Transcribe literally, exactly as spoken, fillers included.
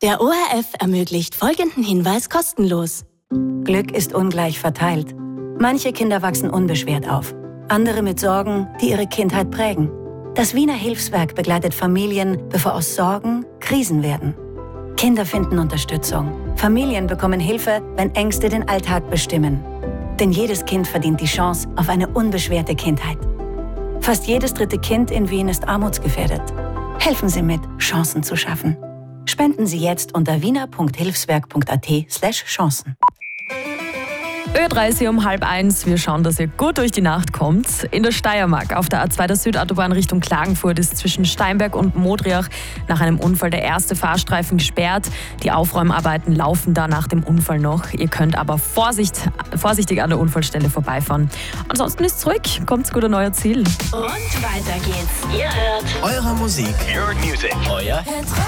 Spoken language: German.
Der O R F ermöglicht folgenden Hinweis kostenlos. Glück ist ungleich verteilt. Manche Kinder wachsen unbeschwert auf, andere mit Sorgen, die ihre Kindheit prägen. Das Wiener Hilfswerk begleitet Familien, bevor aus Sorgen Krisen werden. Kinder finden Unterstützung. Familien bekommen Hilfe, wenn Ängste den Alltag bestimmen. Denn jedes Kind verdient die Chance auf eine unbeschwerte Kindheit. Fast jedes dritte Kind in Wien ist armutsgefährdet. Helfen Sie mit, Chancen zu schaffen. Spenden Sie jetzt unter wiener punkt hilfswerk punkt a t slash chancen. Ö dreißig um halb eins. Wir schauen, dass ihr gut durch die Nacht kommt. In der Steiermark auf der A zwei der Südautobahn Richtung Klagenfurt ist zwischen Steinberg und Modriach nach einem Unfall der erste Fahrstreifen gesperrt. Die Aufräumarbeiten laufen da nach dem Unfall noch. Ihr könnt aber Vorsicht, vorsichtig an der Unfallstelle vorbeifahren. Ansonsten ist zurück. Kommt's gut an euer Ziel. Und weiter geht's. Ihr hört Eure Musik. Your music. Euer